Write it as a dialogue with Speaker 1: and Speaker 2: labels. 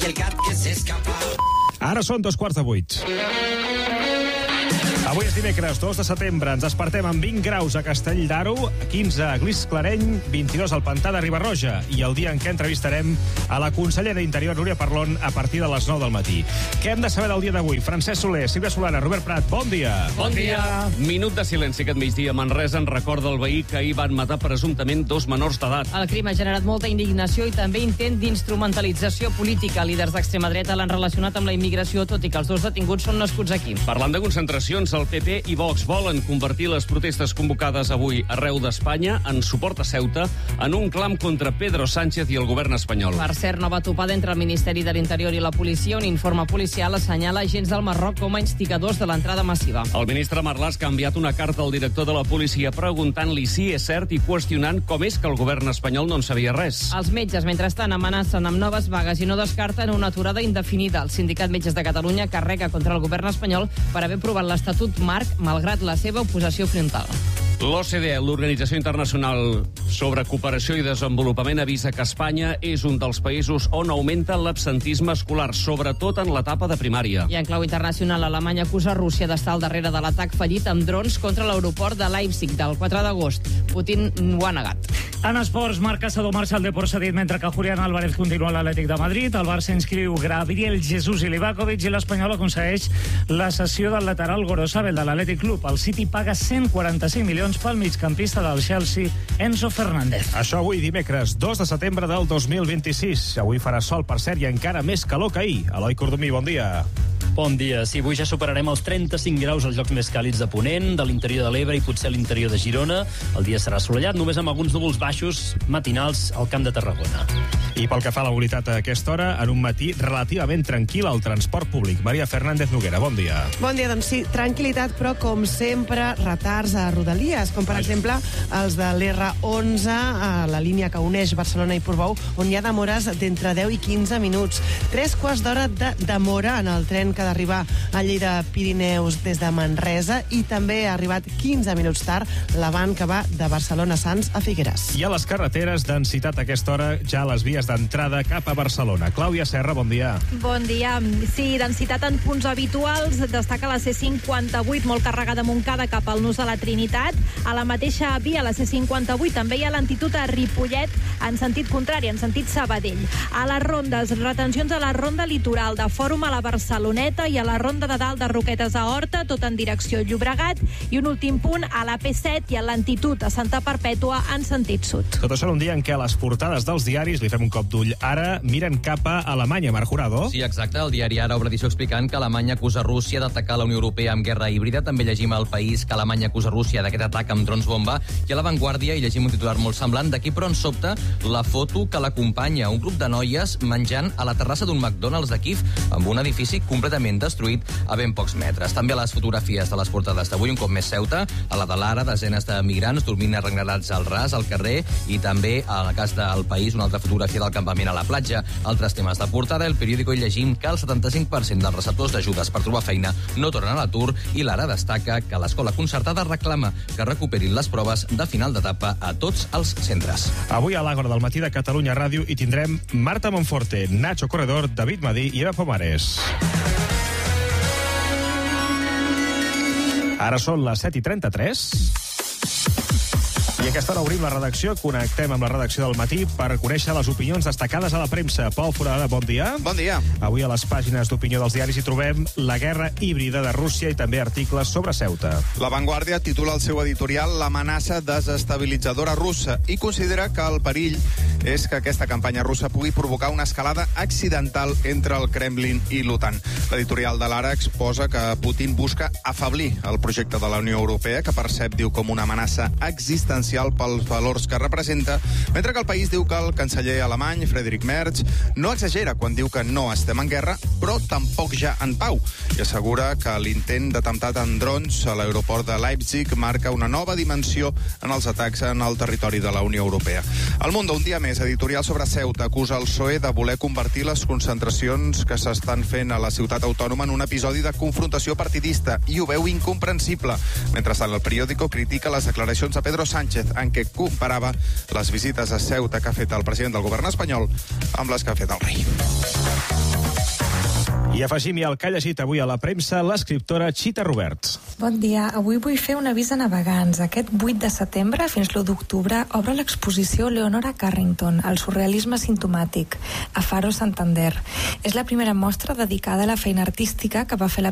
Speaker 1: El gat que s'escapa.
Speaker 2: Ara són 7:45. Avui és dimecres, 2 de setembre. Ens despertem amb 20 graus a Castell d'Aro, 15 a Glis-Clareny, 22 al Pantà de Riba-roja i el dia en què entrevistarem a la consellera d'Interior, Núria Parlon, a partir de les 9 del matí. Què hem de saber del dia d'avui? Francesc Soler, Sílvia Solana, Robert Prat, bon dia.
Speaker 3: Bon dia. Minut de silenci aquest migdia. Manresa en recorda el veí que ahir van matar presumptament 2 menors d'edat.
Speaker 4: El crim ha generat molta indignació i també intent d'instrumentalització política. Líders d'extrema dreta l'han relacionat amb la immigració, tot i que els 2 detinguts són nascuts aquí.
Speaker 3: Parlant de concentracions, el PP i Vox volen convertir les protestes convocades avui arreu d'Espanya en suport a Ceuta en un clam contra Pedro Sánchez i el govern espanyol.
Speaker 4: Per cert, nova topada entre el Ministeri de l'Interior i la policia. Un informe policial assenyala agents del Marroc com a instigadors de l'entrada massiva.
Speaker 3: El ministre Marlaska ha enviat una carta al director de la policia preguntant-li si és cert i qüestionant com és que el govern espanyol no en sabia res.
Speaker 4: Els metges, mentrestant, amenacen amb noves vagues i no descarten una aturada indefinida. El Sindicat Metges de Catalunya carrega contra el govern espanyol per haver aprovat l'Estatut Marc, malgrat la seva oposició frontal.
Speaker 3: L'OCDE, l'Organització Internacional sobre Cooperació i Desenvolupament, avisa que Espanya és un dels països on augmenta l'absentisme escolar, sobretot en l'etapa de primària.
Speaker 4: I en clau internacional, Alemanya acusa Rússia d'estar al darrere de l'atac fallit amb drons contra l'aeroport de Leipzig del 4 d'agost. Putin ho ha negat.
Speaker 5: En esports, Marc Caçador marxa al Depor cedit mentre que Julián Álvarez continua a l'Atlètic de Madrid. El Barça inscriu Gabriel Jesús i Livakovic i l'Espanyol aconsegueix la cessió del lateral Gorosabel de l'Atlètic Club. El City paga 145 milions pel migcampista del Chelsea, Enzo Fernández.
Speaker 2: Això avui dimecres, 2 de setembre del 2026. Avui farà sol, per cert, i encara més calor que ahir. Eloi Cordomí, bon dia.
Speaker 6: Bon dia. Sí, avui ja superarem els 35 graus als llocs més càlids de Ponent, de l'interior de l'Ebre i potser l'interior de Girona. El dia serà assolellat, només amb alguns núvols baixos matinals al Camp de Tarragona.
Speaker 2: I pel que fa a la mobilitat a aquesta hora, en un matí relativament tranquil al transport públic. Maria Fernández Noguera, bon dia.
Speaker 7: Bon dia, doncs sí, tranquil·litat, però com sempre, retards a Rodalies, com per exemple els de l'R11, a la línia que uneix Barcelona i Portbou, on hi ha demores d'entre 10 i 15 minuts. 3 quarts d'hora de demora en el tren que ha d'arribar a Lleida Pirineus des de Manresa, i també ha arribat 15 minuts tard l'avant que va de Barcelona Sants a Figueres.
Speaker 2: I a les carreteres, densitat a aquesta hora ja a les vies d'entrada cap a Barcelona. Clàudia Serra, bon dia.
Speaker 8: Bon dia. Sí, densitat en punts habituals. Destaca la C58, molt carregada a Montcada cap al nus de la Trinitat. A la mateixa via, la C58, també hi ha lentitud a Ripollet en sentit contrari, en sentit Sabadell. A les rondes, retencions a la ronda litoral de Fòrum a la Barceloneta i a la ronda de dalt de Roquetes a Horta, tot en direcció Llobregat, i un últim punt a la P7 i a lentitud a Santa Perpètua en sentit sud.
Speaker 2: Tot això en un dia en què les portades dels diaris, li fem un cop d'ull ara, miren cap a Alemanya. Marc Jurado.
Speaker 9: Sí, exacte. El diari Ara obre edició explicant que Alemanya acusa Rússia d'atacar la Unió Europea amb guerra híbrida. També llegim al País que Alemanya acusa Rússia d'aquest atac amb drons bomba. I a La Vanguardia hi llegim un titular molt semblant. D'aquí, però, en sobte, la foto que l'acompanya. Un grup de noies menjant a la terrassa d'un McDonald's de Kíev amb un edifici completament destruït a ben pocs metres. També a les fotografies de les portades d'avui, un cop més Ceuta, a la de l'Ara, desenes de migrants dormint arrenglerats al ras, al carrer, i també, en el cas del País, una altra fotografia del campament a la platja. Altres temes de portada, el periòdico hi llegim que el 75% dels receptors d'ajudes per trobar feina no tornen a l'atur, i l'Ara destaca que l'escola concertada reclama que recuperin les proves de final d'etapa a tots els centres.
Speaker 2: Avui a l'Àgora del matí de Catalunya Ràdio hi tindrem Marta Monforte, Nacho Corredor, David Madí i Eva Pomares. Ara són les 7:33. I a aquesta hora obrim la redacció, connectem amb la redacció del matí per conèixer les opinions destacades a la premsa. Pol Forada, bon dia.
Speaker 10: Bon dia.
Speaker 2: Avui a les pàgines d'opinió dels diaris hi trobem la guerra híbrida de Rússia i també articles sobre Ceuta.
Speaker 10: La Vanguardia titula el seu editorial l'amenaça desestabilitzadora russa i considera que el perill és que aquesta campanya russa pugui provocar una escalada accidental entre el Kremlin i l'OTAN. L'editorial de l'Ara exposa que Putin busca afeblir el projecte de la Unió Europea, que percep, diu, com una amenaça existencial pels valors que representa, mentre que el País diu que el canceller alemany, Friedrich Merz, no exagera quan diu que no estem en guerra, però tampoc ja en pau, i assegura que l'intent d'atemptat en drons a l'aeroport de Leipzig marca una nova dimensió en els atacs en el territori de la Unió Europea. El Mundo, un dia més, més, editorial sobre Ceuta acusa el PSOE de voler convertir les concentracions que s'estan fent a la ciutat autònoma en un episodi de confrontació partidista i ho veu incomprensible. Mentrestant, el periòdico critica les declaracions de Pedro Sánchez en què comparava les visites a Ceuta que ha fet el president del govern espanyol amb les que ha fet el rei.
Speaker 2: I afegim-hi el que ha llegit avui a la premsa l'escriptora Chita Roberts.
Speaker 1: Bon dia. Avui vull fer un avís a navegants. Aquest 8 de setembre fins l'1 d'octubre obre l'exposició Leonora Carrington, el surrealisme simptomàtic, a Faro Santander. És la primera mostra dedicada a la feina artística que va fer la